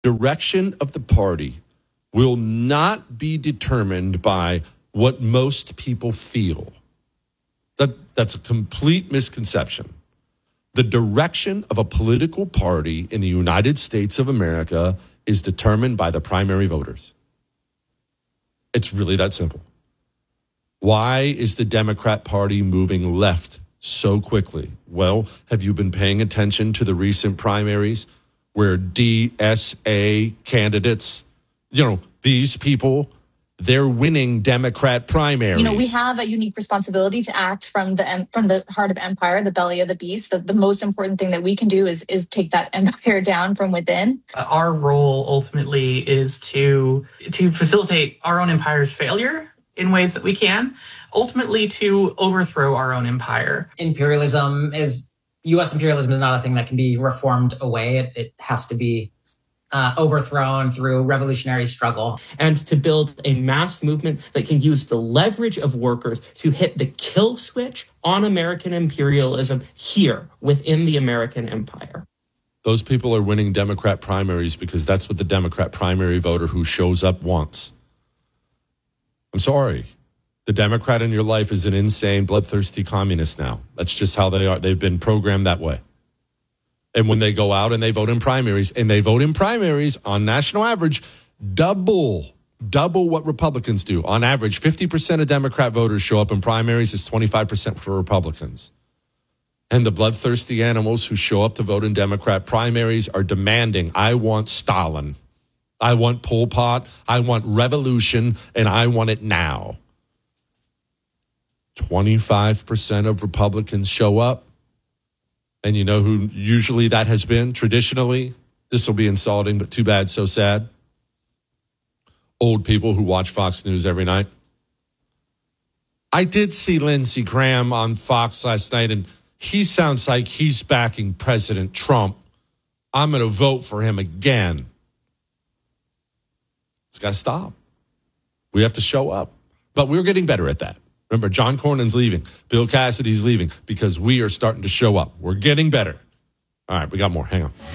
Direction of the party will not be determined by what most people feel. That's a complete misconception. The direction of a political party in the United States of America is determined by the primary voters. It's really that simple. Why is the Democrat Party moving left so quickly? Well, have you been paying attention to the recent primaries where DSA candidates, these people, they're winning Democrat primaries? We have a unique responsibility to act from the heart of empire, the belly of the beast. The most important thing that we can do is take that empire down from within. Our role ultimately is to facilitate our own empire's failure in ways that we can, ultimately to overthrow our own empire. U.S. imperialism is not a thing that can be reformed away. It has to be overthrown through revolutionary struggle. And to build a mass movement that can use the leverage of workers to hit the kill switch on American imperialism here within the American empire. Those people are winning Democrat primaries because that's what the Democrat primary voter who shows up wants. I'm sorry. The Democrat in your life is an insane, bloodthirsty communist now. That's just how they are. They've been programmed that way. And when they go out and they vote in primaries, on national average, double what Republicans do. On average, 50% of Democrat voters show up in primaries. It's 25% for Republicans. And the bloodthirsty animals who show up to vote in Democrat primaries are demanding, I want Stalin. I want Pol Pot. I want revolution, and I want it now. 25% of Republicans show up. And you know who usually that has been traditionally? This will be insulting, but too bad, so sad. Old people who watch Fox News every night. I did see Lindsey Graham on Fox last night, and he sounds like he's backing President Trump. I'm going to vote for him again. It's got to stop. We have to show up. But we're getting better at that. Remember, John Cornyn's leaving. Bill Cassidy's leaving because we are starting to show up. We're getting better. All right, we got more. Hang on.